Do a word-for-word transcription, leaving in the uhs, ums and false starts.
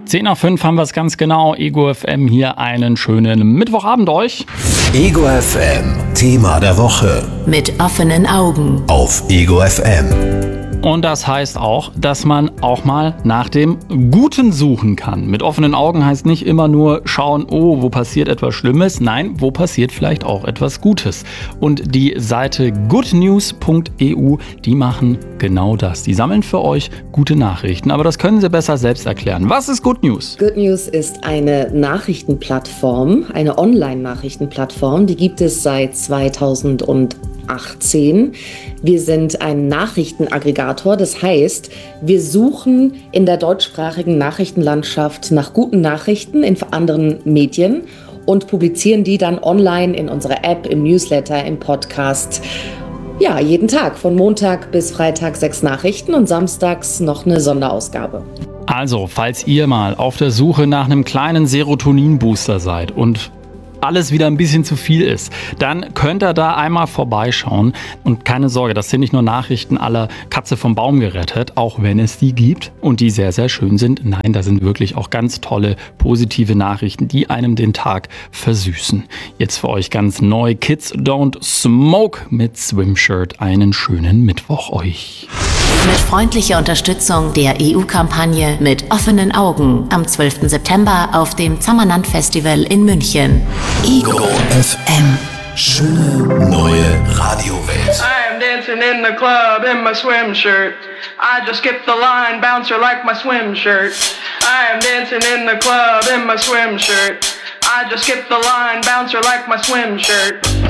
zehn nach fünf haben wir es ganz genau. Ego F M hier, einen schönen Mittwochabend euch. Ego F M, Thema der Woche. Mit offenen Augen. Auf Ego F M. Und das heißt auch, dass man auch mal nach dem Guten suchen kann. Mit offenen Augen heißt nicht immer nur schauen, oh, wo passiert etwas Schlimmes. Nein, wo passiert vielleicht auch etwas Gutes. Und die Seite goodnews punkt e u, die machen genau das. Die sammeln für euch gute Nachrichten. Aber das können sie besser selbst erklären. Was ist Good News? Good News ist eine Nachrichtenplattform, eine Online-Nachrichtenplattform. Die gibt es seit zweitausendachtzehn. Wir sind ein Nachrichtenaggregator, das heißt, wir suchen in der deutschsprachigen Nachrichtenlandschaft nach guten Nachrichten in anderen Medien und publizieren die dann online in unserer App, im Newsletter, im Podcast. Ja, jeden Tag, von Montag bis Freitag sechs Nachrichten und samstags noch eine Sonderausgabe. Also, falls ihr mal auf der Suche nach einem kleinen Serotonin-Booster seid und alles wieder ein bisschen zu viel ist, dann könnt ihr da einmal vorbeischauen. Und keine Sorge, das sind nicht nur Nachrichten aller Katze vom Baum gerettet, auch wenn es die gibt und die sehr, sehr schön sind. Nein, da sind wirklich auch ganz tolle, positive Nachrichten, die einem den Tag versüßen. Jetzt für euch ganz neu, Kids Don't Smoke mit Swimshirt. Einen schönen Mittwoch euch. Mit freundlicher Unterstützung der E U-Kampagne Mit offenen Augen am zwölften September auf dem Zammerland Festival in München. Ego F M. Schöne neue Radiowelt. I am dancing in the club in my swim shirt. I just skipped the line, bouncer like my swim shirt. I am dancing in the club in my swim shirt. I just skipped the line, bouncer like my swim shirt.